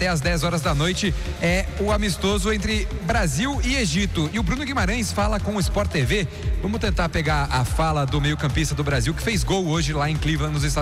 até às 10 horas da noite é o amistoso entre Brasil e Egito. E o Bruno Guimarães fala com o Sport TV. Vamos tentar pegar a fala do meio-campista do Brasil que fez gol hoje lá em Cleveland, nos Estados Unidos.